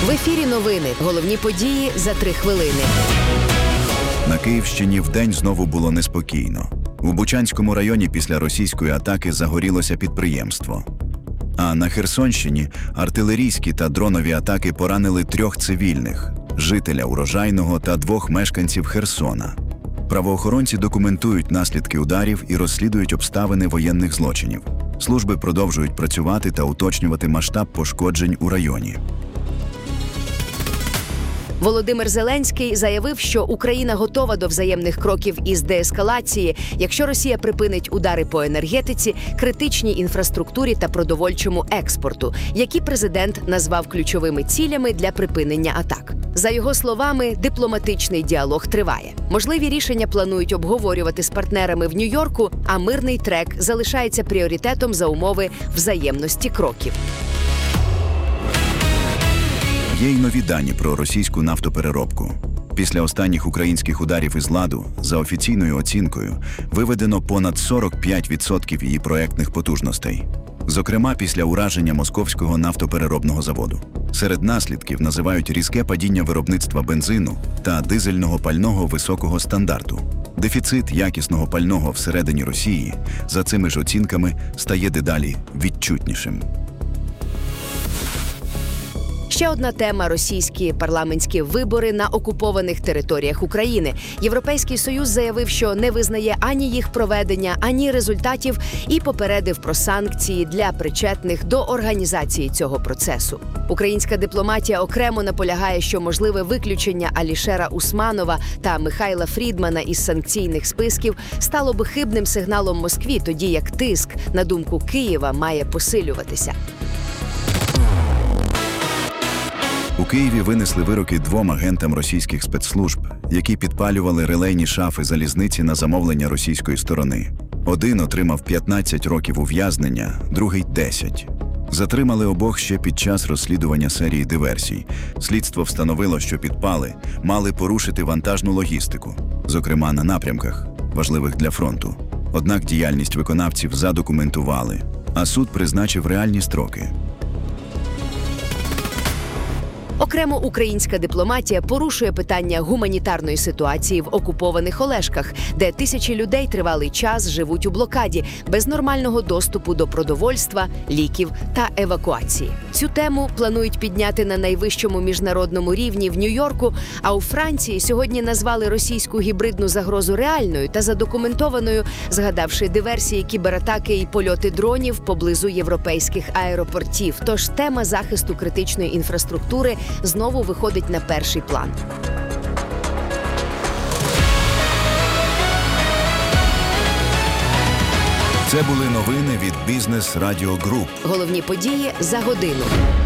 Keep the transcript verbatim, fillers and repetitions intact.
В ефірі новини. Головні події за три хвилини. На Київщині вдень знову було неспокійно. У Бучанському районі після російської атаки загорілося підприємство. А на Херсонщині артилерійські та дронові атаки поранили трьох цивільних – жителя Урожайного та двох мешканців Херсона. Правоохоронці документують наслідки ударів і розслідують обставини воєнних злочинів. Служби продовжують працювати та уточнювати масштаб пошкоджень у районі. Володимир Зеленський заявив, що Україна готова до взаємних кроків із деескалації, якщо Росія припинить удари по енергетиці, критичній інфраструктурі та продовольчому експорту, які президент назвав ключовими цілями для припинення атак. За його словами, дипломатичний діалог триває. Можливі рішення планують обговорювати з партнерами в Нью-Йорку, а мирний трек залишається пріоритетом за умови взаємності кроків. Є й нові дані про російську нафтопереробку. Після останніх українських ударів із ладу, за офіційною оцінкою, виведено понад сорок п'ять відсотків її проектних потужностей. Зокрема, після ураження Московського нафтопереробного заводу. Серед наслідків називають різке падіння виробництва бензину та дизельного пального високого стандарту. Дефіцит якісного пального всередині Росії, за цими ж оцінками, стає дедалі відчутнішим. Ще одна тема – російські парламентські вибори на окупованих територіях України. Європейський Союз заявив, що не визнає ані їх проведення, ані результатів і попередив про санкції для причетних до організації цього процесу. Українська дипломатія окремо наполягає, що можливе виключення Алішера Усманова та Михайла Фрідмана із санкційних списків стало би хибним сигналом Москві, тоді як тиск, на думку Києва, має посилюватися. У Києві винесли вироки двом агентам російських спецслужб, які підпалювали релейні шафи залізниці на замовлення російської сторони. Один отримав п'ятнадцять років ув'язнення, другий – десять. Затримали обох ще під час розслідування серії диверсій. Слідство встановило, що підпали мали порушити вантажну логістику, зокрема на напрямках, важливих для фронту. Однак діяльність виконавців задокументували, а суд призначив реальні строки. Окремо українська дипломатія порушує питання гуманітарної ситуації в окупованих Олешках, де тисячі людей тривалий час живуть у блокаді, без нормального доступу до продовольства, ліків та евакуації. Цю тему планують підняти на найвищому міжнародному рівні в Нью-Йорку, а у Франції сьогодні назвали російську гібридну загрозу реальною та задокументованою, згадавши диверсії, кібератаки і польоти дронів поблизу європейських аеропортів. Тож тема захисту критичної інфраструктури знову виходить на перший план. Це були новини від Бізнес Радіо Груп. Головні події за годину.